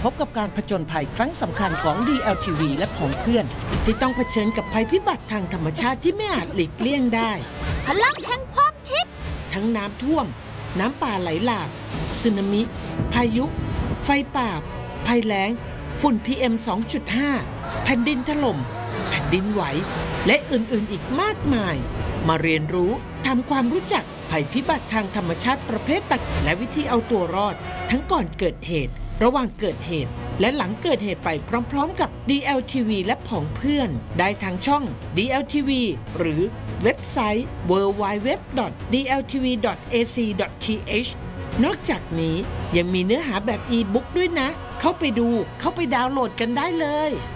พบกับการผจญภัยครั้งสำคัญของ DLTV และผองเพื่อนที่ต้องเผชิญกับภัยพิบัติทางธรรมชาติที่ไม่อาจหลีกเลี่ยงได้พลังแห่งความคิดทั้งน้ำท่วมน้ำป่าไหลหลากสึนามิพายุไฟป่าภัยแล้งฝุ่น PM 2.5 แผ่นดินถล่มแผ่นดินไหวและอื่นๆอีกมากมายมาเรียนรู้ทำความรู้จักภัยพิบัติทางธรรมชาติประเภทต่างและวิธีเอาตัวรอดทั้งก่อนเกิดเหตุระหว่างเกิดเหตุและหลังเกิดเหตุไปพร้อมๆกับ DLTV และผองเพื่อนได้ทางช่อง DLTV หรือเว็บไซต์ www.dltv.ac.th นอกจากนี้ยังมีเนื้อหาแบบอีบุ๊กด้วยนะเข้าไปดูเข้าไปดาวน์โหลดกันได้เลย